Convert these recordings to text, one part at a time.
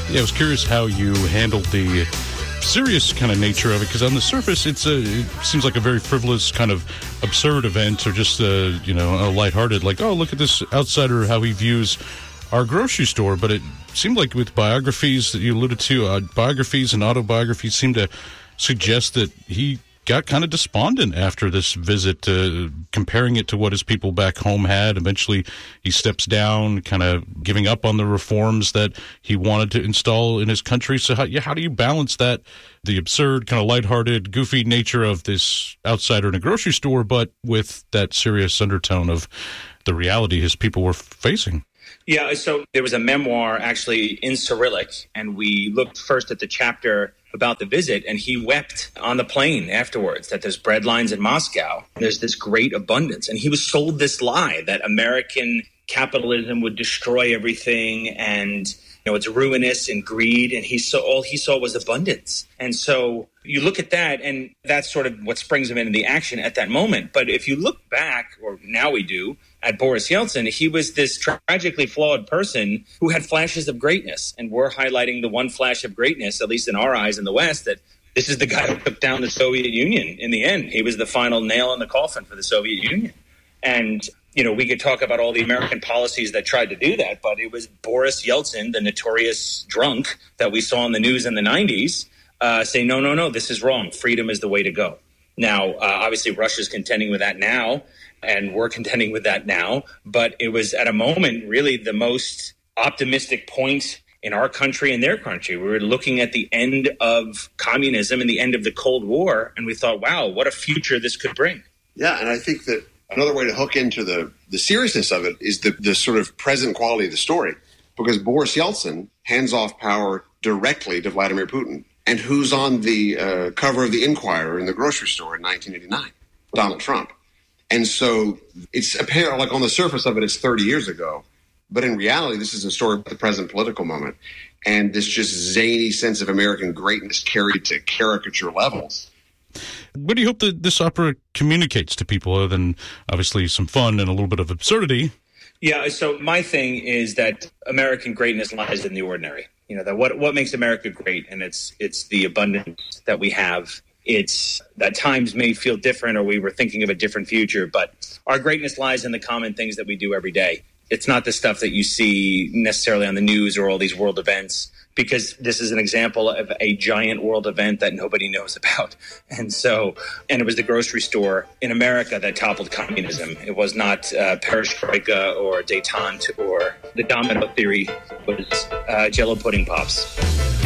Yeah, I was curious how you handled the serious kind of nature of it, because on the surface it seems like a very frivolous kind of absurd event, or just a lighthearted, like, oh, look at this outsider, how he views our grocery store. But it seemed like with biographies that you alluded to, biographies and autobiographies seem to suggest that he got kind of despondent after this visit, comparing it to what his people back home had. Eventually, he steps down, kind of giving up on the reforms that he wanted to install in his country. So how do you balance that, the absurd, kind of lighthearted, goofy nature of this outsider in a grocery store, but with that serious undertone of the reality his people were facing? Yeah, so there was a memoir actually in Cyrillic, and we looked first at the chapter about the visit, and he wept on the plane afterwards that there's bread lines in Moscow. There's this great abundance. And he was sold this lie that American capitalism would destroy everything, and it's ruinous and greed, and all he saw was abundance. And so you look at that, and that's sort of what springs him into the action at that moment. But if you look back, or now we do, at Boris Yeltsin, he was this tragically flawed person who had flashes of greatness, and we're highlighting the one flash of greatness, at least in our eyes in the West, that this is the guy who took down the Soviet Union in the end. He was the final nail in the coffin for the Soviet Union. And we could talk about all the American policies that tried to do that, but it was Boris Yeltsin, the notorious drunk that we saw in the news in the 90s, say, no, this is wrong. Freedom is the way to go. Now, obviously, Russia's contending with that now, and we're contending with that now. But it was at a moment really the most optimistic point in our country and their country. We were looking at the end of communism and the end of the Cold War, and we thought, wow, what a future this could bring. Yeah, and I think that another way to hook into the seriousness of it is the sort of present quality of the story, because Boris Yeltsin hands off power directly to Vladimir Putin. And who's on the cover of the Inquirer in the grocery store in 1989? Donald Trump. And so it's apparent, like on the surface of it, it's 30 years ago. But in reality, this is a story about the present political moment. And this just zany sense of American greatness carried to caricature levels. What do you hope that this opera communicates to people, other than obviously some fun and a little bit of absurdity? Yeah, so my thing is that American greatness lies in the ordinary. That what makes America great, and it's the abundance that we have. It's that times may feel different, or we were thinking of a different future, but our greatness lies in the common things that we do every day. It's not the stuff that you see necessarily on the news or all these world events, because this is an example of a giant world event that nobody knows about. And it was the grocery store in America that toppled communism. It was not perestroika or détente, or the domino theory was Jell-O pudding pops.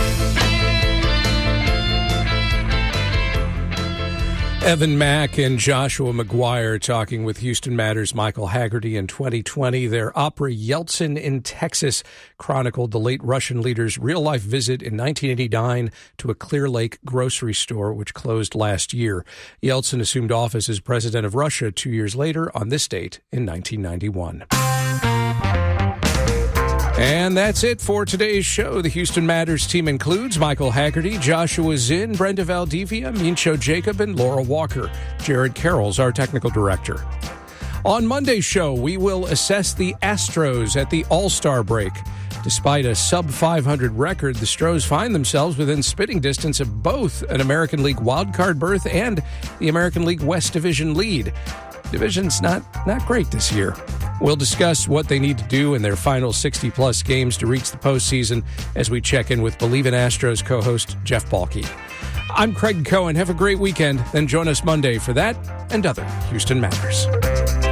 Evan Mack and Joshua McGuire talking with Houston Matters' Michael Haggerty in 2020. Their opera Yeltsin in Texas chronicled the late Russian leader's real-life visit in 1989 to a Clear Lake grocery store, which closed last year. Yeltsin assumed office as president of Russia 2 years later on this date in 1991. And that's it for today's show. The Houston Matters team includes Michael Haggerty, Joshua Zinn, Brenda Valdivia, Mincho Jacob, and Laura Walker. Jared Carroll's our technical director. On Monday's show, we will assess the Astros at the All-Star break. Despite a sub-500 record, the Stros find themselves within spitting distance of both an American League wildcard berth and the American League West Division lead. Division's not great this year. We'll discuss what they need to do in their final 60-plus games to reach the postseason as we check in with Believe in Astros co-host Jeff Balke. I'm Craig Cohen. Have a great weekend. Then join us Monday for that and other Houston Matters.